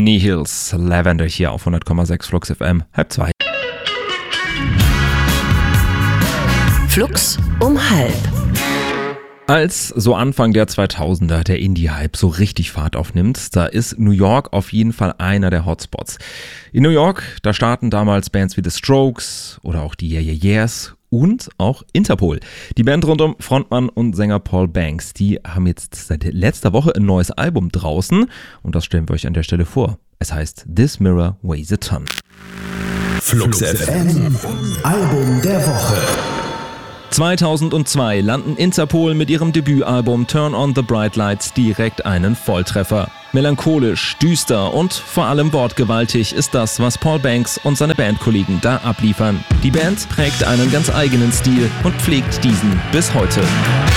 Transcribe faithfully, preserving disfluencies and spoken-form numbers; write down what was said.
Nihils, Lavender hier auf hundert Komma sechs Flux F M, halb zwei. Flux um halb. Als so Anfang der zweitausender der Indie-Hype so richtig Fahrt aufnimmt, da ist New York auf jeden Fall einer der Hotspots. In New York, da starten damals Bands wie The Strokes oder auch die Yeah Yeah Yeahs und auch Interpol. Die Band rund um Frontmann und Sänger Paul Banks, die haben jetzt seit letzter Woche ein neues Album draußen und das stellen wir euch an der Stelle vor. Es heißt This Mirror Weighs a Ton. Flux F M, Album der Woche. zweitausendzwei landen Interpol mit ihrem Debütalbum Turn on the Bright Lights direkt einen Volltreffer. Melancholisch, düster und vor allem wortgewaltig ist das, was Paul Banks und seine Bandkollegen da abliefern. Die Band prägt einen ganz eigenen Stil und pflegt diesen bis heute.